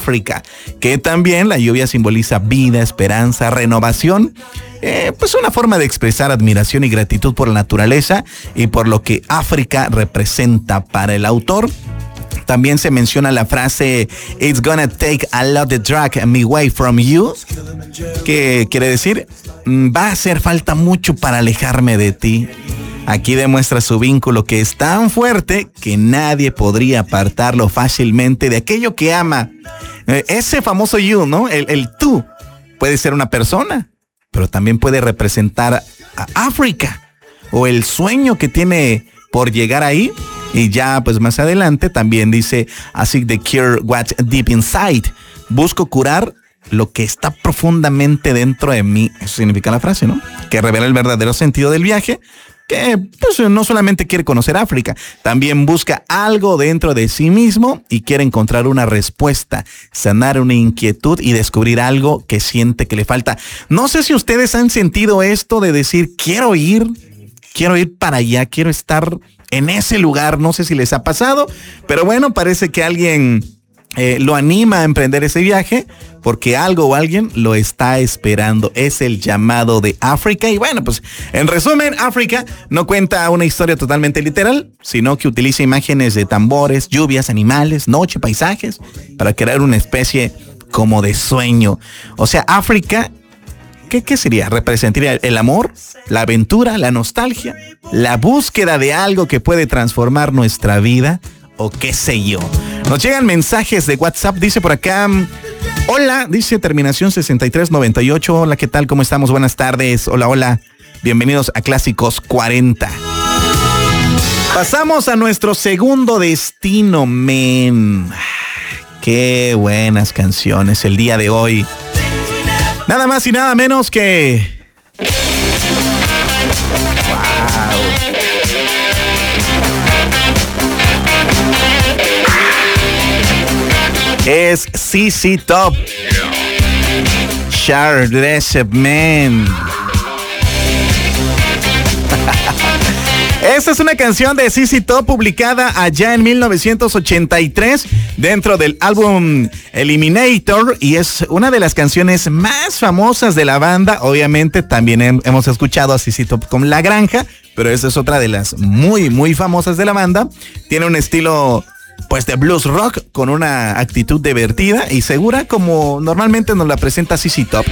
África, que también la lluvia simboliza vida, esperanza, renovación. Pues una forma de expresar admiración y gratitud por la naturaleza y por lo que África representa para el autor. También se menciona la frase "It's gonna take a lot to drag me away from you", que quiere decir va a hacer falta mucho para alejarme de ti. Aquí demuestra su vínculo, que es tan fuerte que nadie podría apartarlo fácilmente de aquello que ama. Ese famoso you, ¿no? El tú puede ser una persona, pero también puede representar a África o el sueño que tiene por llegar ahí. Y ya pues más adelante también dice así: "The cure what's deep inside". Busco curar lo que está profundamente dentro de mí. Eso significa la frase, ¿no? Que revela el verdadero sentido del viaje, que pues no solamente quiere conocer África, también busca algo dentro de sí mismo y quiere encontrar una respuesta, sanar una inquietud y descubrir algo que siente que le falta. No sé si ustedes han sentido esto de decir, quiero ir para allá, quiero estar en ese lugar. No sé si les ha pasado, pero bueno, parece que alguien lo anima a emprender ese viaje porque algo o alguien lo está esperando. Es el llamado de África. Y bueno, pues en resumen, África no cuenta una historia totalmente literal, sino que utiliza imágenes de tambores, lluvias, animales, noche, paisajes, para crear una especie como de sueño. O sea, África, ¿qué sería? Representaría el amor, la aventura, la nostalgia, la búsqueda de algo que puede transformar nuestra vida, o qué sé yo. Nos llegan mensajes de WhatsApp, dice por acá: hola, dice terminación 6398. Hola, ¿qué tal? ¿Cómo estamos? Buenas tardes. Hola. Bienvenidos a Clásicos 40. Pasamos a nuestro segundo destino, men. Qué buenas canciones el día de hoy. Nada más y nada menos que... Es ZZ Top. Sharp Dressed Man. Esta es una canción de ZZ Top publicada allá en 1983 dentro del álbum Eliminator, y es una de las canciones más famosas de la banda. Obviamente también hemos escuchado a ZZ Top con La Granja, pero esta es otra de las muy, muy famosas de la banda. Tiene un estilo pues de blues rock con una actitud divertida y segura, como normalmente nos la presenta ZZ Top.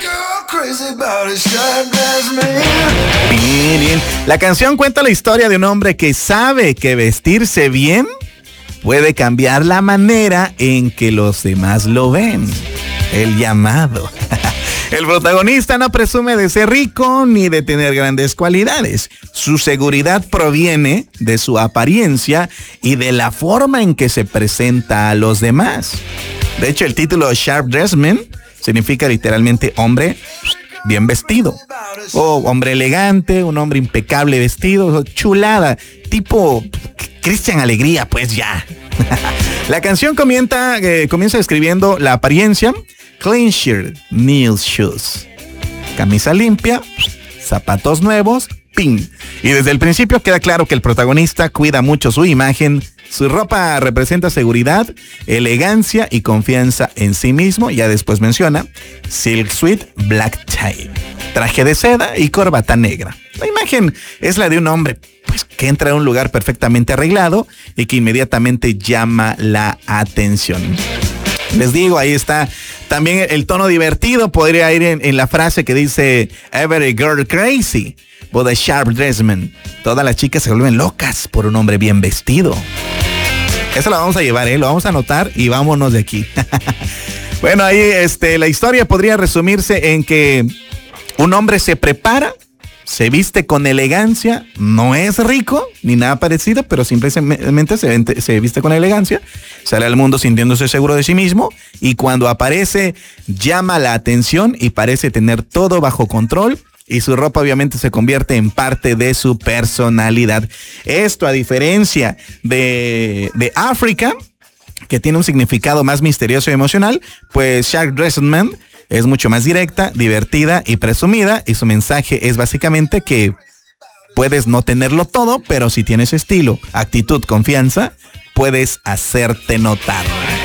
Bien. La canción cuenta la historia de un hombre que sabe que vestirse bien puede cambiar la manera en que los demás lo ven. El llamado. El protagonista no presume de ser rico ni de tener grandes cualidades. Su seguridad proviene de su apariencia y de la forma en que se presenta a los demás. De hecho, el título Sharp Dressed Man significa literalmente hombre bien vestido, o hombre elegante, un hombre impecable vestido, chulada, tipo Cristian Alegría, pues ya. La canción comienza describiendo la apariencia: clean shirt, new shoes, camisa limpia, zapatos nuevos, pin. Y desde el principio queda claro que el protagonista cuida mucho su imagen. Su ropa representa seguridad, elegancia y confianza en sí mismo. Ya después menciona silk suit, black tie, traje de seda y corbata negra. La imagen es la de un hombre pues que entra a un lugar perfectamente arreglado y que inmediatamente llama la atención. Les digo, ahí está también el tono divertido. Podría ir en la frase que dice "Every girl crazy but a sharp dressed man". Todas las chicas se vuelven locas por un hombre bien vestido. Eso lo vamos a llevar, lo vamos a anotar y vámonos de aquí. Bueno, ahí la historia podría resumirse en que un hombre se prepara, se viste con elegancia, no es rico ni nada parecido, pero simplemente se viste con elegancia, sale al mundo sintiéndose seguro de sí mismo y cuando aparece llama la atención y parece tener todo bajo control. Y su ropa obviamente se convierte en parte de su personalidad. Esto, a diferencia de África, que tiene un significado más misterioso y emocional, pues Sharp Dressed Man es mucho más directa, divertida y presumida. Y su mensaje es básicamente que puedes no tenerlo todo, pero si tienes estilo, actitud, confianza, puedes hacerte notar.